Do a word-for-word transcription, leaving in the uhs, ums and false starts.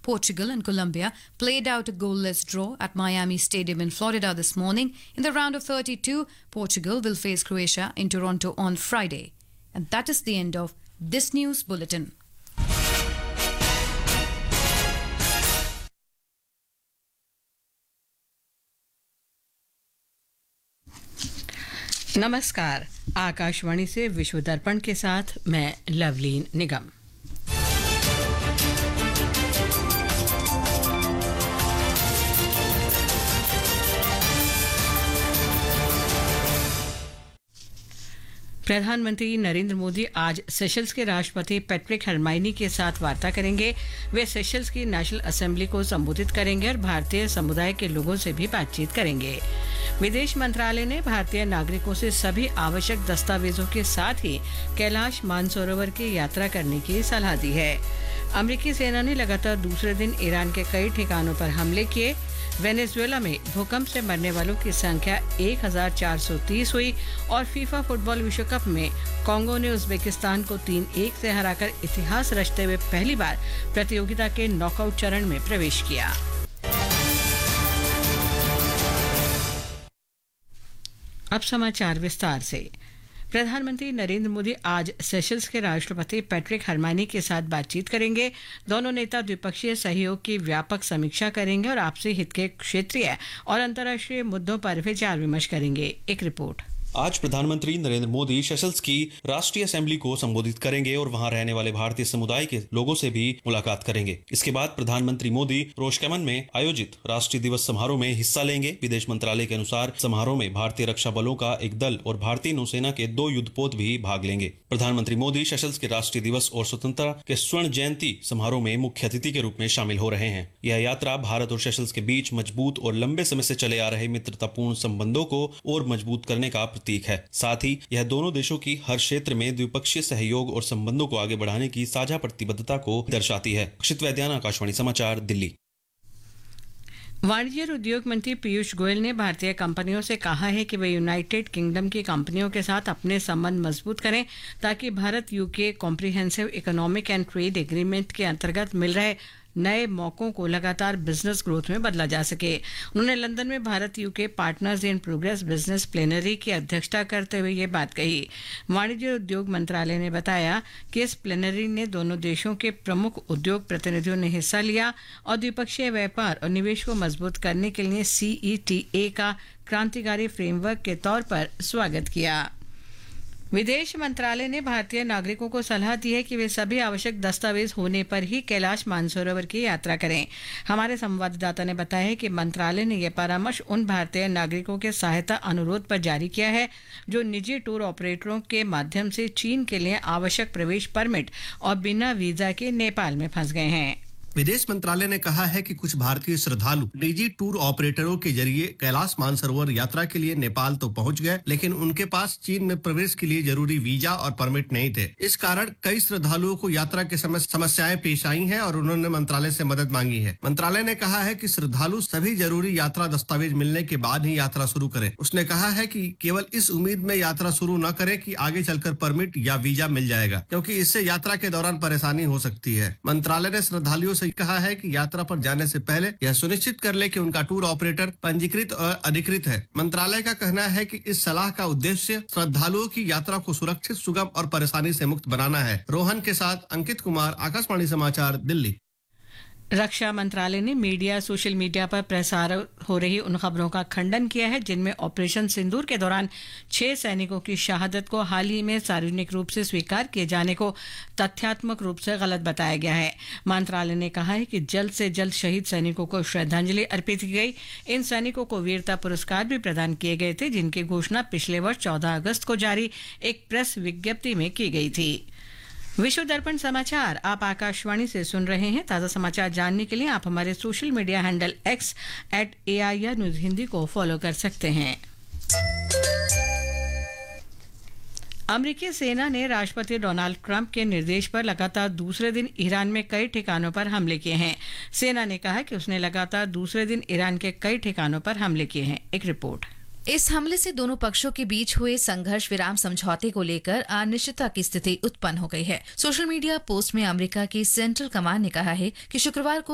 Portugal and Colombia played out a goalless draw at Miami Stadium in Florida this morning. In the round of thirty-two, Portugal will face Croatia in Toronto on Friday. And that is the end of this news bulletin. नमस्कार, आकाशवाणी से विश्व दर्पण के साथ मैं लवलीन निगम। प्रधानमंत्री नरेंद्र मोदी आज Seychelles के राष्ट्रपति पैट्रिक हरमाइनी के साथ वार्ता करेंगे। वे सेशल्स की नेशनल असेंबली को संबोधित करेंगे और भारतीय समुदाय के लोगों से भी बातचीत करेंगे। विदेश मंत्रालय ने भारतीय नागरिकों से सभी आवश्यक दस्तावेजों के साथ ही कैलाश मानसरोवर की यात्रा करने की सलाह दी है। अमेरिकी सेना ने लगातार दूसरे दिन ईरान के कई ठिकानों पर हमले किए। वेनेजुएला में भूकंप से मरने वालों की संख्या एक हज़ार चार सौ तीस हुई और फीफा फुटबॉल विश्व कप में कांगो ने उज्बेकिस्तान को तीन एक से हराकर इतिहास रचते हुए पहली बार प्रतियोगिता के नॉकआउट चरण में प्रवेश किया। अब समाचार विस्तार से। प्रधानमंत्री नरेंद्र मोदी आज सेशल्स के राष्ट्रपति पैट्रिक हरमाइनी के साथ बातचीत करेंगे। दोनों नेता द्विपक्षीय सहयोग की व्यापक समीक्षा करेंगे और आपसी हित के क्षेत्रीय और अंतर्राष्ट्रीय मुद्दों पर विचार विमर्श करेंगे। एक रिपोर्ट। आज प्रधानमंत्री नरेंद्र मोदी सेशल्स की राष्ट्रीय असेंबली को संबोधित करेंगे और वहां रहने वाले भारतीय समुदाय के लोगों से भी मुलाकात करेंगे। इसके बाद प्रधानमंत्री मोदी रोशकेमन में आयोजित राष्ट्रीय दिवस समारोह में हिस्सा लेंगे। विदेश मंत्रालय के अनुसार समारोह में भारतीय रक्षा बलों का एक दल और भारतीय नौसेना के दो युद्धपोत भी भाग लेंगे। प्रधानमंत्री मोदी सेशल्स के राष्ट्रीय दिवस और स्वतंत्रता के स्वर्ण जयंती समारोह में मुख्य अतिथि के रूप में शामिल हो रहे हैं। यह यात्रा भारत और सेशल्स के बीच मजबूत और लंबे समय से चले आ रहे मित्रतापूर्ण संबंधों को और मजबूत करने का प्रतीक है। साथ ही यह दोनों देशों की हर क्षेत्र में द्विपक्षीय सहयोग और संबंधों को आगे बढ़ाने की साझा प्रतिबद्धता को दर्शाती है। अक्षित वैद्यान, आकाशवाणी समाचार, दिल्ली। वाणिज्य और उद्योग मंत्री पीयूष गोयल ने भारतीय कंपनियों से कहा है कि वे यूनाइटेड किंगडम की कंपनियों के साथ अपने संबंध मजबूत करें ताकि Bharat UK comprehensive economic and trade agreement के अंतर्गत मिल रहे नए मौकों को लगातार बिजनेस ग्रोथ में बदला जा सके। उन्होंने लंदन में Bharat UK partners in progress business plenary की अध्यक्षता करते हुए ये बात कही। वाणिज्य और उद्योग मंत्रालय ने बताया कि इस प्लेनरी ने दोनों देशों के प्रमुख उद्योग प्रतिनिधियों ने हिस्सा लिया और द्विपक्षीय व्यापार और निवेश को मजबूत करने के लिए सी ई टी ए का क्रांतिकारी फ्रेमवर्क के तौर पर स्वागत किया। विदेश मंत्रालय ने भारतीय नागरिकों को सलाह दी है कि वे सभी आवश्यक दस्तावेज होने पर ही कैलाश मानसरोवर की यात्रा करें। हमारे संवाददाता ने बताया है कि मंत्रालय ने यह परामर्श उन भारतीय नागरिकों के सहायता अनुरोध पर जारी किया है जो निजी टूर ऑपरेटरों के माध्यम से चीन के लिए आवश्यक प्रवेश परमिट और बिना वीजा के नेपाल में फंस गए हैं। विदेश मंत्रालय ने कहा है कि कुछ भारतीय श्रद्धालु निजी टूर ऑपरेटरों के जरिए कैलाश मानसरोवर यात्रा के लिए नेपाल तो पहुंच गए, लेकिन उनके पास चीन में प्रवेश के लिए जरूरी वीजा और परमिट नहीं थे। इस कारण कई श्रद्धालुओं को यात्रा के समय समस्याएं पेश आई हैं और उन्होंने मंत्रालय से मदद मांगी है। मंत्रालय ने कहा है कि श्रद्धालु सभी जरूरी यात्रा दस्तावेज मिलने के बाद ही यात्रा शुरू करें। उसने कहा है कि केवल इस उम्मीद में यात्रा शुरू न करें कि आगे चलकर परमिट या वीजा मिल जाएगा, क्योंकि इससे यात्रा के दौरान परेशानी हो सकती है। मंत्रालय ने श्रद्धालुओं से कहा है कि यात्रा पर जाने से पहले यह सुनिश्चित कर ले कि उनका टूर ऑपरेटर पंजीकृत और अधिकृत है। मंत्रालय का कहना है कि इस सलाह का उद्देश्य श्रद्धालुओं की यात्रा को सुरक्षित, सुगम और परेशानी से मुक्त बनाना है। रोहन के साथ अंकित कुमार, आकाशवाणी समाचार, दिल्ली। रक्षा मंत्रालय ने मीडिया सोशल मीडिया पर प्रसार हो रही उन खबरों का खंडन किया है जिनमें ऑपरेशन सिंदूर के दौरान छह सैनिकों की शहादत को हाल ही में सार्वजनिक रूप से स्वीकार किए जाने को तथ्यात्मक रूप से गलत बताया गया है। मंत्रालय ने कहा है कि जल्द से जल्द शहीद सैनिकों को श्रद्धांजलि अर्पित की गई। इन सैनिकों को वीरता पुरस्कार भी प्रदान किए गए थे, जिनकी घोषणा पिछले वर्ष चौदह अगस्त को जारी एक प्रेस विज्ञप्ति में की गई थी। विश्व दर्पण समाचार आप आकाशवाणी से सुन रहे हैं। ताज़ा समाचार जानने के लिए आप हमारे social media handle x eight A I R news Hindi को फॉलो कर सकते हैं। अमेरिकी सेना ने राष्ट्रपति डोनाल्ड ट्रंप के निर्देश पर लगातार दूसरे दिन ईरान में कई ठिकानों पर हमले किए हैं। सेना ने कहा कि उसने लगातार दूसरे दिन ईरान के कई ठिकानों पर हमले किए हैं। एक रिपोर्ट। इस हमले से दोनों पक्षों के बीच हुए संघर्ष विराम समझौते को लेकर अनिश्चितता की स्थिति उत्पन्न हो गई है। सोशल मीडिया पोस्ट में अमेरिका की सेंट्रल कमांड ने कहा है कि शुक्रवार को